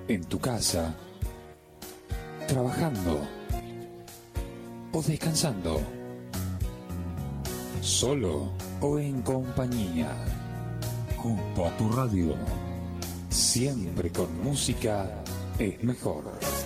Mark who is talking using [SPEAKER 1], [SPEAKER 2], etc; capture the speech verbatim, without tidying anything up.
[SPEAKER 1] en tu casa, trabajando o descansando, solo o en compañía. Junto a tu radio, siempre con música es mejor.